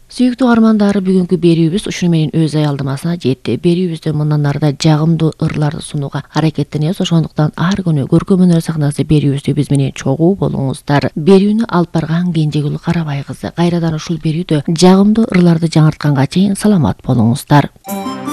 Сүйүктүү армандары бүгүнкү берүүбүз ушуну менен өз аялдамасына жетти. Берүүбүздө мындан ары да жагымдуу ырларды сунууга аракеттенебиз. Ошондуктан ар күнү көркөм өнөр сахнасы берүүбүздө биз менен чогуу болуңуздар. Берүүнү алып барган Кенжегүл Карабай кызы. Кайрадан ушул берүүдө жагымдуу ырларды жаңыртканга чейин саламат болуңуздар.